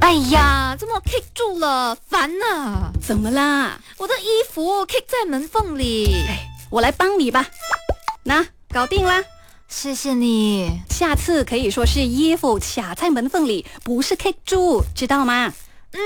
哎呀，这么 kick 住了，烦啊！ 怎么啦？ 我的衣服 kick 在门缝里。 我来帮你吧。那搞定啦。 谢谢你。 下次可以说是衣服卡在门缝里，不是 kick 住，知道吗？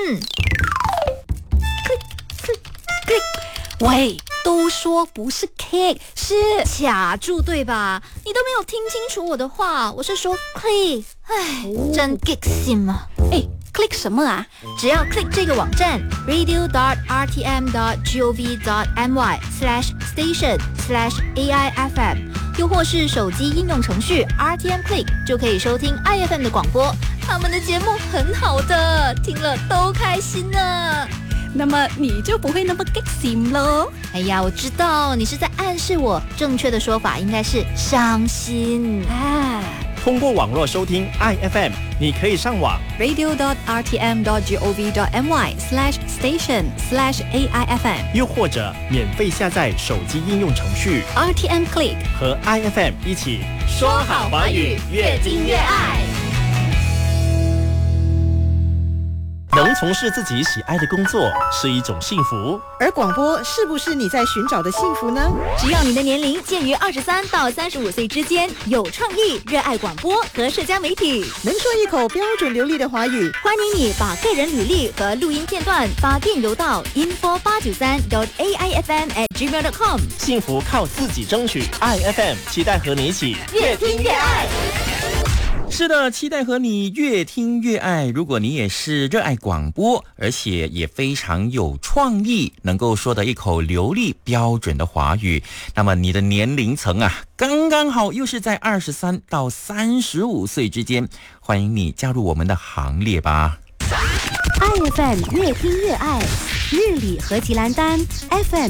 喂，都说不是 kick， 是卡住对吧？你都没有听清楚我的话，我是说 click。唉，真 kick 心啊！ click 什么啊？ 只要 click 这个网站 radio.rtm.gov.my/station/AIFM， 又或是手机应用程序 RTM Click， 就可以收听 IFM 的广播。他们的节目很好的，听了都开心呢。 那么你就不会那么 kick 心咯。 哎呀，我知道你是在暗示我，正确的说法应该是伤心啊。 通过网络收听 IFM， 你可以上网 radio.rtm.gov.my/station/AIFM， 又或者免费下载手机应用程序 RTM Click， 和 IFM 一起说好华语，越听越爱。能从事自己喜爱的工作是一种幸福， 而广播是不是你在寻找的幸福呢？ 只要你的年龄介于23到35岁之间，有创意，热爱广播和社交媒体， 能说一口标准流利的华语， 欢迎你把个人履历和录音片段发电邮到 info893.aifm@gmail.com。 幸福靠自己争取。 IFM 期待和你一起越听越爱。 是的，期待和你越听越爱。如果你也是热爱广播，而且也非常有创意，能够说得一口流利标准的华语，那么你的年龄层啊，刚刚好又是在23到35岁之间，欢迎你加入我们的行列吧。 IFM 越听越爱，日理和吉兰丹 FM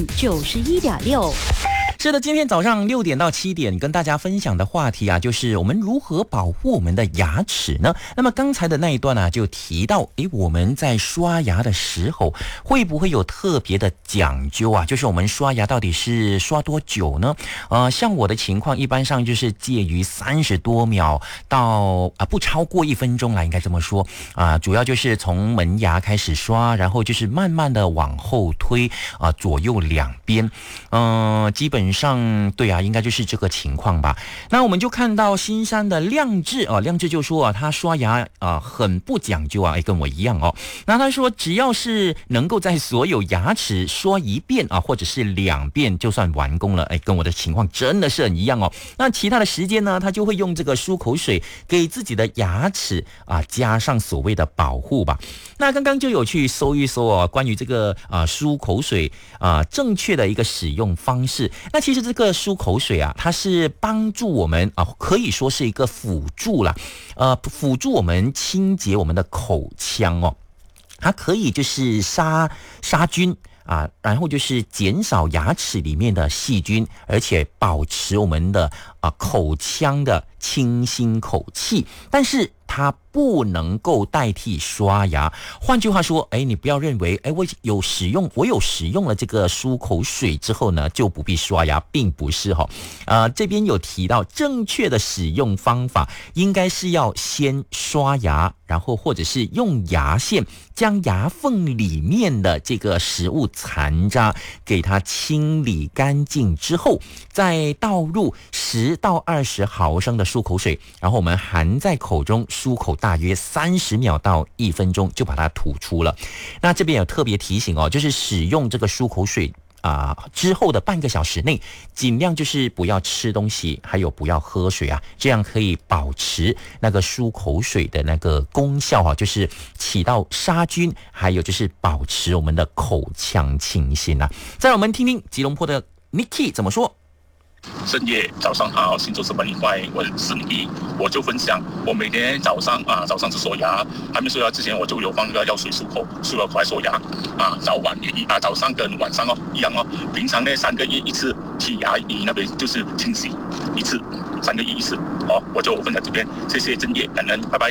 91.6。 是的，今天早上6点到7点跟大家分享的话题啊，就是我们如何保护我们的牙齿呢？那么刚才的那一段啊，就提到，我们在刷牙的时候会不会有特别的讲究啊？就是我们刷牙到底是刷多久呢？像我的情况，一般上就是介于30多秒到不超过1分钟啦，应该这么说啊。主要就是从门牙开始刷，然后就是慢慢的往后推左右两边，基本上对啊，应该就是这个情况吧。那我们就看到新山的亮智亮智就说他刷牙很不讲究跟我一样那他说只要是能够在所有牙齿刷一遍或者是2遍就算完工了，跟我的情况真的是很一样那其他的时间呢，他就会用这个漱口水给自己的牙齿加上所谓的保护吧。那刚刚就有去搜一搜关于这个漱口水正确的一个使用方式。那其实这个漱口水它是帮助我们可以说是一个辅助啦，辅助我们清洁我们的口腔它可以就是杀菌然后就是减少牙齿里面的细菌，而且保持我们的口腔的清新口气，但是它不能够代替刷牙。换句话说，你不要认为我有使用了这个漱口水之后呢，就不必刷牙，并不是这边有提到正确的使用方法，应该是要先刷牙，然后或者是用牙线将牙缝里面的这个食物残渣给它清理干净之后，再倒入10到20毫升的漱口水，然后我们含在口中漱口大约30秒到1分钟就把它吐出了。那这边有特别提醒就是使用这个漱口水之后的半个小时内，尽量就是不要吃东西，还有不要喝水这样可以保持那个漱口水的那个功效就是起到杀菌，还有就是保持我们的口腔清新再让我们听听吉隆坡的 Nicky 怎么说。 深夜早上好，新周四本以外，我是你，我就分享我每天早上是刷牙，还没刷牙之前我就有放个药水漱口，漱了口来刷牙早晚也早上跟晚上一样平常呢3个月一次去牙医那边就是清洗一次，3个月一次我就分享这边，谢谢深夜，感恩，拜拜。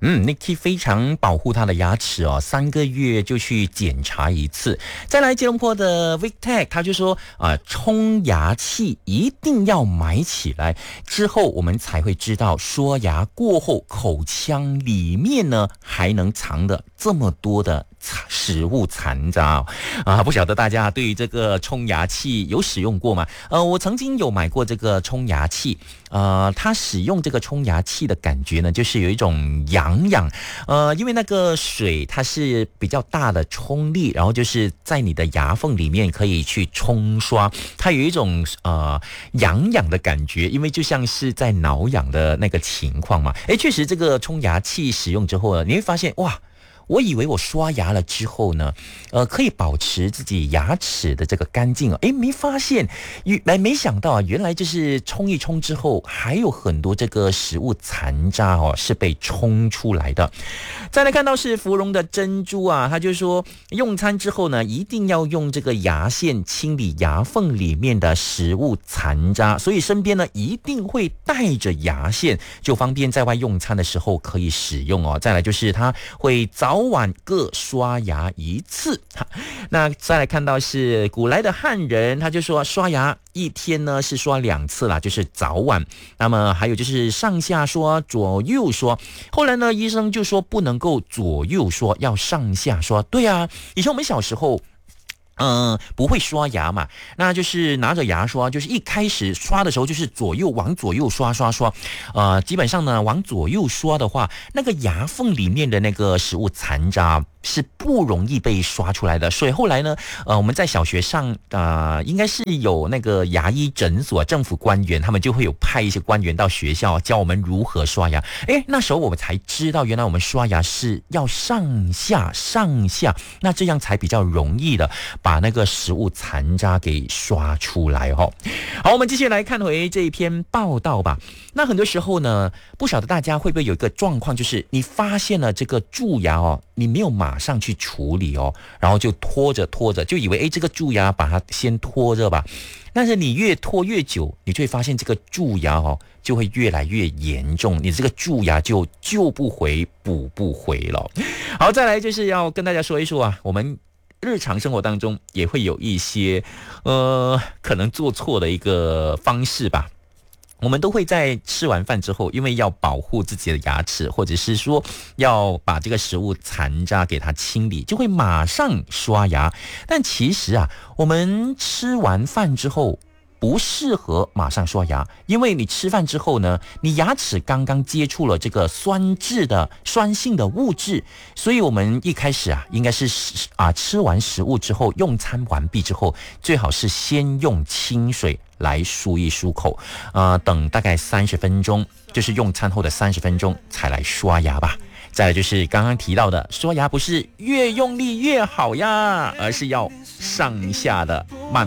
Nicky 非常保护他的牙齿哦，3个月就去检查一次。再来吉隆坡的 Victech 他就说冲牙器一定要买起来，之后我们才会知道刷牙过后口腔里面呢还能藏的这么多的食物残渣不晓得大家对于这个冲牙器有使用过吗？我曾经有买过这个冲牙器，它使用这个冲牙器的感觉呢，就是有一种痒，因为那个水它是比较大的冲力，然后就是在你的牙缝里面可以去冲刷，它有一种痒的感觉，因为就像是在挠痒的那个情况嘛。确实这个冲牙器使用之后呢，你会发现哇，我以为我刷牙了之后呢，可以保持自己牙齿的这个干净没想到原来就是冲一冲之后，还有很多这个食物残渣是被冲出来的。再来看到是芙蓉的珍珠他就说用餐之后呢，一定要用这个牙线清理牙缝里面的食物残渣，所以身边呢一定会带着牙线，就方便在外用餐的时候可以使用再来就是他会早晚各刷牙一次。那再来看到是古来的汉人，他就说刷牙一天呢是刷2次啦，就是早晚。那么还有就是上下刷、左右刷。后来呢，医生就说不能够左右刷，要上下刷。对啊，以前我们小时候不会刷牙嘛，那就是拿着牙刷，就是一开始刷的时候就是往左右刷，基本上呢往左右刷的话，那个牙缝里面的那个食物残渣是不容易被刷出来的。所以后来呢我们在小学上应该是有那个牙医诊所，政府官员他们就会有派一些官员到学校教我们如何刷牙。那时候我们才知道原来我们刷牙是要上下，那这样才比较容易的把那个食物残渣给刷出来好，我们继续来看回这一篇报道吧。那很多时候呢，不晓得大家会不会有一个状况，就是你发现了这个蛀牙你没有马上去处理然后就拖着，就以为这个蛀牙把它先拖着吧。但是你越拖越久，你就会发现这个蛀牙就会越来越严重，你这个蛀牙就救不回补不回了。好，再来就是要跟大家说一说我们日常生活当中也会有一些可能做错的一个方式吧。我们都会在吃完饭之后，因为要保护自己的牙齿，或者是说要把这个食物残渣给它清理，就会马上刷牙。但其实我们吃完饭之后不适合马上刷牙，因为你吃饭之后呢，你牙齿刚刚接触了这个酸性的物质，所以我们一开始应该是吃完食物之后，用餐完毕之后，最好是先用清水来漱一漱口，等大概30分钟，就是用餐后的30分钟才来刷牙吧。再来就是刚刚提到的，刷牙不是越用力越好呀，而是要上下的慢